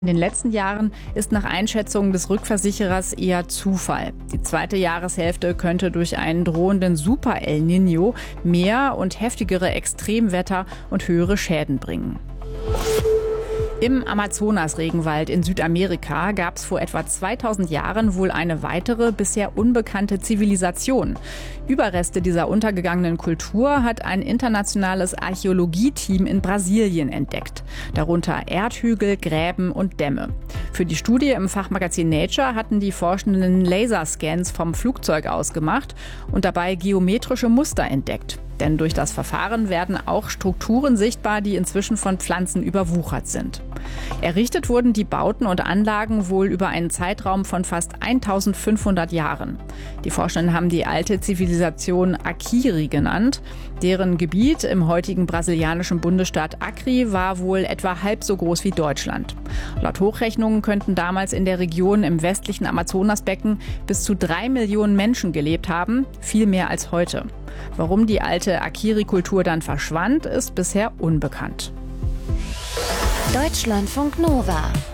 In den letzten Jahren ist nach Einschätzung des Rückversicherers eher Zufall. Die zweite Jahreshälfte könnte durch einen drohenden Super-El Niño mehr und heftigere Extremwetter und höhere Schäden bringen. Im Amazonas-Regenwald in Südamerika gab es vor etwa 2000 Jahren wohl eine weitere, bisher unbekannte Zivilisation. Überreste dieser untergegangenen Kultur hat ein internationales Archäologieteam in Brasilien entdeckt. Darunter Erdhügel, Gräben und Dämme. Für die Studie im Fachmagazin Nature hatten die Forschenden Laserscans vom Flugzeug aus gemacht und dabei geometrische Muster entdeckt. Denn durch das Verfahren werden auch Strukturen sichtbar, die inzwischen von Pflanzen überwuchert sind. Errichtet wurden die Bauten und Anlagen wohl über einen Zeitraum von fast 1500 Jahren. Die Forschenden haben die alte Zivilisation Akiri genannt. Deren Gebiet im heutigen brasilianischen Bundesstaat Acre war wohl etwa halb so groß wie Deutschland. Laut Hochrechnungen könnten damals in der Region im westlichen Amazonasbecken bis zu 3 Millionen Menschen gelebt haben, viel mehr als heute. Warum die alte Akiri-Kultur dann verschwand, ist bisher unbekannt. Deutschlandfunk Nova